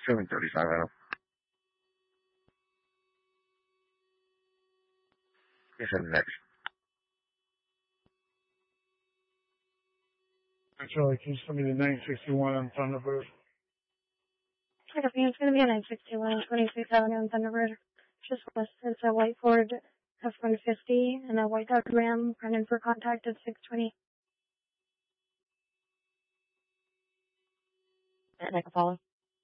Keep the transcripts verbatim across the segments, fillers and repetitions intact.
seven thirty-five, Adam. Yes, I'm next. Actually, can you send me the nine sixty-one on Thunderbird? It's going to be a nine sixty-one, twenty-six Avenue on Thunderbird. Just west. It's a white Ford F one fifty and a white Dodge Ram running for contact at six twenty. And I can follow.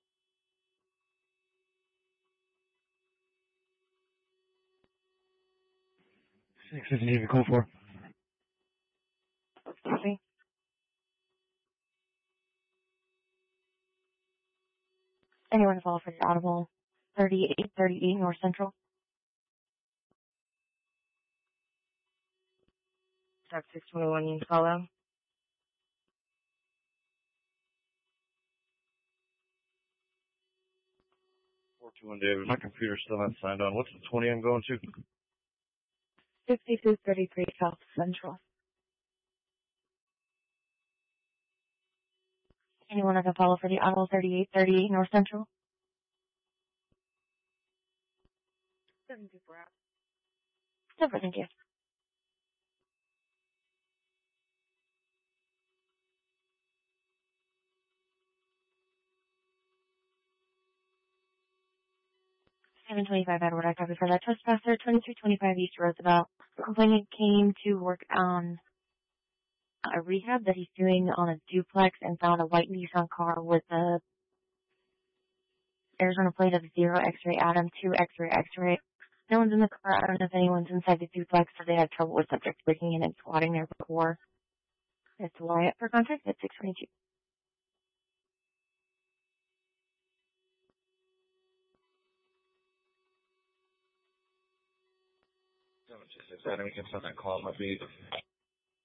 six fifty, you call for. Okay. Anyone to follow for the audible thirty-eight thirty-eight North Central? Stop six twenty-one, you can follow. four two one, David. My computer's still not signed on. What's the twenty I'm going to? fifty-two thirty-three South Central. Anyone that can follow for the audible thirty-eight thirty-eight North Central? seven two four out. Super, thank you. seven twenty-five Edward, I copy for that trespasser, twenty-three twenty-five East Roosevelt. The complainant came to work on a rehab that he's doing on a duplex and found a white Nissan car with a Arizona plate of zero X-ray Adam, two X-ray X-ray. No one's in the car. I don't know if anyone's inside the duplex, so they had trouble with subjects breaking in and squatting there before. It's Wyatt for contact at six twenty-two. seven two six, Adam, you can send that call on my feed.